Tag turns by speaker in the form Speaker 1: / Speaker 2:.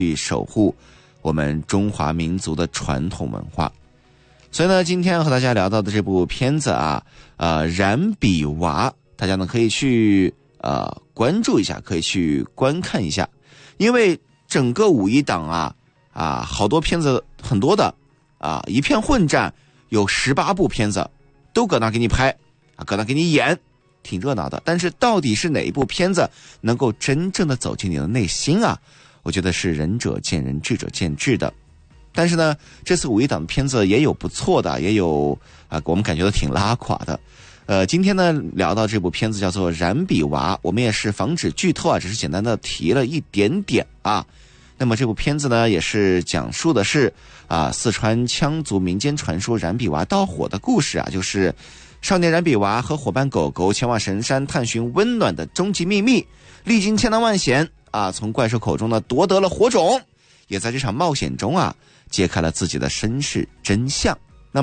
Speaker 1: 去守护我们中华民族的传统文化。所以呢，今天和大家聊到的这部片子啊，燃笔娃，大家呢可以去关注一下，可以去观看一下，因为整个五一档好多片子很多的一片混战，有18部片子都搁那给你拍搁那给你演，挺热闹的。但是到底是哪一部片子能够真正的走进你的内心我觉得是仁者见仁，智者见智的。但是呢，这次五一档的片子也有不错的，也有我们感觉到挺拉垮的。今天呢聊到这部片子叫做《燃笔娃》，我们也是防止剧透只是简单的提了一点点那么这部片子呢，也是讲述的是四川羌族民间传说燃笔娃盗火的故事就是少年燃笔娃和伙伴狗狗前往神山探寻温暖的终极秘密，历经千难万险从怪兽口中呢夺得了火种，也在这场冒险中揭开了自己的身世真相。